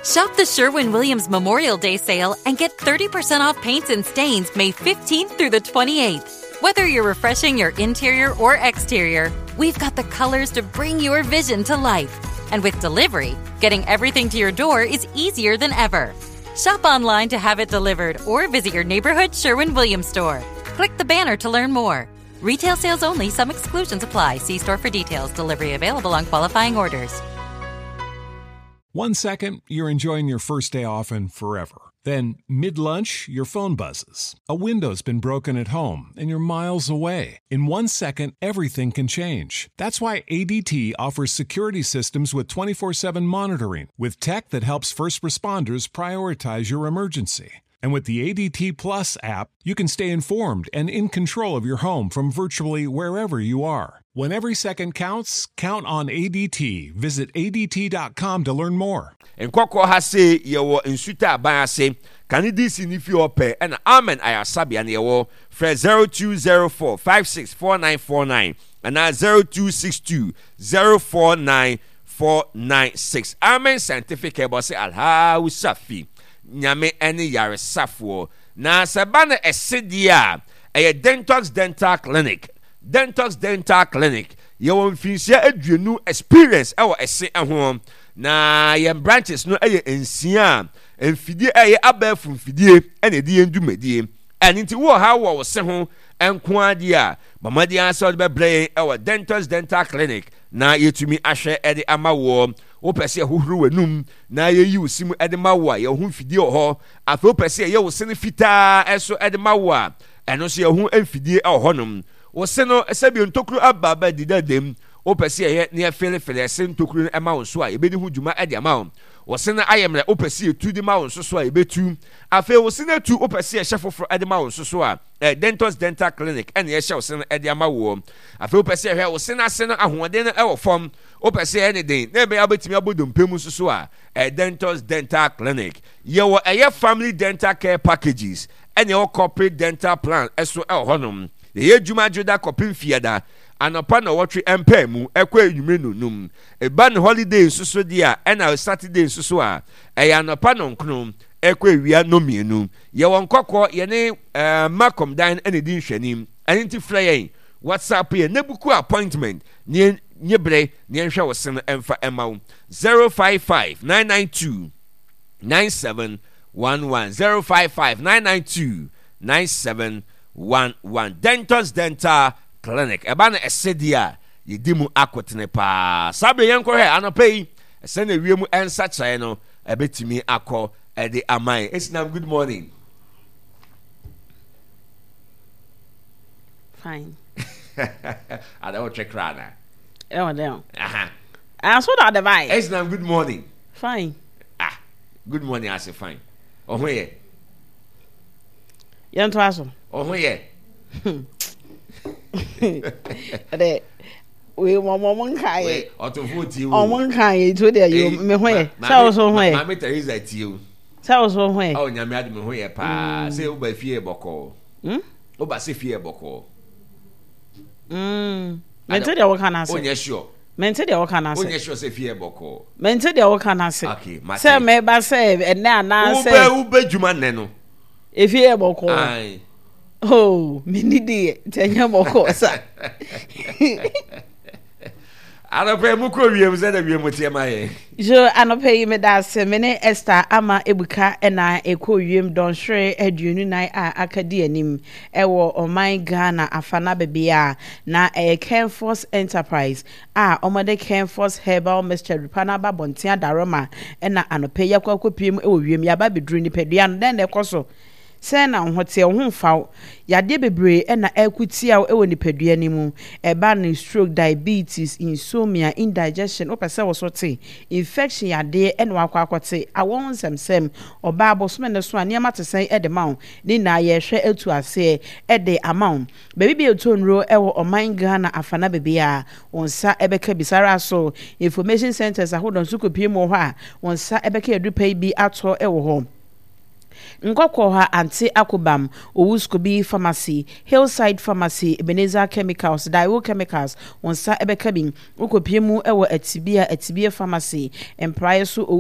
Shop the Sherwin-Williams Memorial Day sale and get 30% off paints and stains May 15th through the 28th. Whether you're refreshing your interior or exterior, we've got the colors to bring your vision to life. And with delivery, getting everything to your door is easier than ever. Shop online to have it delivered or visit your neighborhood Sherwin-Williams store. Click the banner to learn more. Retail sales only. Some exclusions apply. See store for details. Delivery available on qualifying orders. 1 second, you're enjoying your first day off and forever. Then, mid-lunch, your phone buzzes. A window's been broken at home and you're miles away. In 1 second, everything can change. That's why ADT offers security systems with 24/7 monitoring, with tech that helps first responders prioritize your emergency. And with the ADT Plus app, you can stay informed and in control of your home from virtually wherever you are. When every second counts, count on ADT. Visit ADT.com to learn more. Nkoko ha se yewo nsuta aban ase kanidi sinifi ope and amen ayasabia ne yewo fre 0204 564949 and 0262 049496. Amen scientific ebo se alha usafi nyame ene yare safo na sabana esidia eye Dentox Dental Clinic. Dentox Dental Clinic yewo mfinsia aduenu experience ewo ese ehom na yem branches no eye ensia emfidie eye abafu mfidie ene die ndumedie enti wo ha wo se ho enko ade a mamadi answer be brain ewo Dentox Dental Clinic na yetumi ahwe ede amawo wo pese hohuru wanum na yeyi usim ede mawo a ye ho mfidie ho afa wo pese ye wo se ne fita eso ede mawo a eno so ye ho emfidie honom wo se no esabi ntokuru ababa didadem wo pese ye ne fele se ntokuru ema wo so a ebedi hu dwuma ede ama wo wo se na ayemre wo pese ye tu de ma wo so a ebetu afa wo se na tu wo pese ye hyefoforo ede ma wo so a Dentox Dental Clinic ene ye hye wo se na ede ama wo afa wo pese ye wo se na se no ahoɔden no ɛwɔ fam wo pese ye ne den na be abetimi abodompem so a Dentox Dental Clinic ye wo eye family dental care packages ene wo corporate dental plan eso ɛwɔ honom ye dwuma joda kopim fiada anopa na wotwe empa mu ekwa enwume nonum eba ne holiday susu dia ena Saturday susu a anopa no nkno ekwa ewia no mienu ye won kokko ye ne Macom Dan ene din hwanim enti frɛ WhatsApp ye nebuku appointment ne nyebre ne nhwe wo sen emfa emaw 055 992 9711 055 992 9711 Dentox Dental Clinic eba na esedia yedimu akotene pa sabre yenko he anopai ese na wiemu ensa kyerɛ no ebetimi akɔ ede amai Esinam good morning. Fine. I don't check rana. Oh damn. Aha. So that the vibe. Esinam good morning. Fine. Good morning I say fine. Oh ye. Yan twaso. Oh ye. Ade we momon kai otofo ti wo omon kai to there you me hoye say so hoye ma me Teresa ti o say so hoye oh nyame ade me hoye pa say wo ba fie boko wo ba se fie boko mente there wo kana say onye sure mente there wo kana say onye sure say fie boko mente there wo kana say okay say me ba say ene ana say wo ba dwuma ne no e fie boko ai oh me nidi tenya boko sa Anope mu ko wiem ze na wiem tie ma ye. Jo anope me da se me ne Esther ama ebuka na ekọ wiem don hwere aduonu nan a akadi anim ewo oman Ghana afana bebia na Kenforce Enterprise a omode Kenforce Herbal Mixture pana ba bontia daroma na anope yakwa kopiem ewo wiem ya ba bedru ni pedua no den de koso se na hote ho fa yade bebre na akutia ewo nipadua ni mu eba no stroke, diabetes, insomnia, indigestion opese wo sote infection yade na wakwakote awon semsem oba abosome ne so aniama tesen edema ni na ye hwe atu ase ede amount bebi bi etonro ewo oman Ghana afana bebia wonsa ebeka bisara so information centers ahodon sukopie mo ho a wonsa ebeka edupai bi ato ewo ho Nkoko ha anti akubam Owuskobi Pharmacy, Hillside Pharmacy, Ebenezer Chemicals, Daiwo Chemicals, wonsa ebeka bin ukopie mu ewo etibia Pharmacy, Empire so